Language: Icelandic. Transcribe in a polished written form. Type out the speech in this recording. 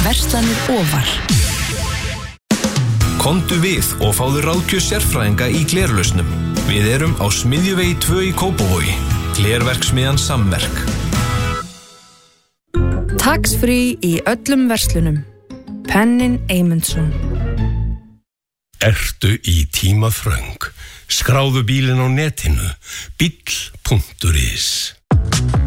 verslanir ofar. Komdu við og fáðu ráðgjöf sérfræðinga í glerlausnum. Við erum á Smiðjuvegi 2 í Kópavogi. Glerverksmiðjan Samverk. Tax-free í öllum verslunum. Pennin Eymundsson. Ertu í tímaþröng? Skráðu bílinn á netinu. Bíll.is